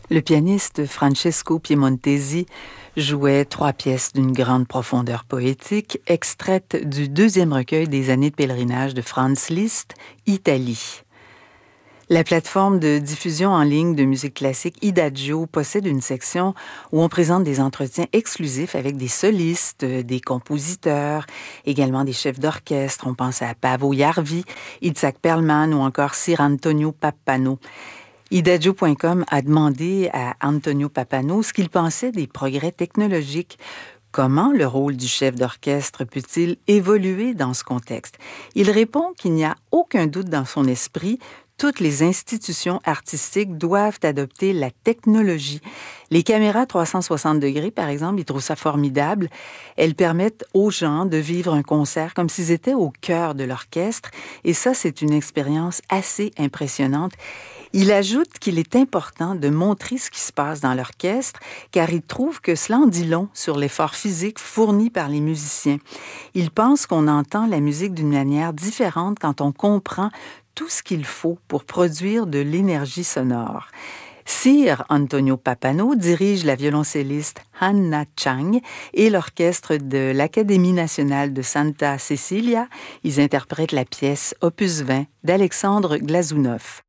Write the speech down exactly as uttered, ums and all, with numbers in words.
Le pianiste Francesco Piemontesi jouait trois pièces d'une grande profondeur poétique, extraites du deuxième recueil des années de pèlerinage de Franz Liszt, Italie. La plateforme de diffusion en ligne de musique classique Idagio possède une section où on présente des entretiens exclusifs avec des solistes, des compositeurs, également des chefs d'orchestre. On pense à Paavo Järvi, Itzhak Perlman ou encore Sir Antonio Pappano. Idagio point com a demandé à Antonio Pappano ce qu'il pensait des progrès technologiques. Comment le rôle du chef d'orchestre peut-il évoluer dans ce contexte? Il répond qu'il n'y a aucun doute dans son esprit. Toutes les institutions artistiques doivent adopter la technologie. Les caméras trois cent soixante degrés, par exemple, ils trouvent ça formidable. Elles permettent aux gens de vivre un concert comme s'ils étaient au cœur de l'orchestre. Et ça, c'est une expérience assez impressionnante. Il ajoute qu'il est important de montrer ce qui se passe dans l'orchestre, car il trouve que cela en dit long sur l'effort physique fourni par les musiciens. Il pense qu'on entend la musique d'une manière différente quand on comprend tout ce qu'il faut pour produire de l'énergie sonore. Sir Antonio Pappano dirige la violoncelliste Hanna Chang et l'orchestre de l'Académie nationale de Santa Cecilia. Ils interprètent la pièce Opus vingt d'Alexandre Glazunov.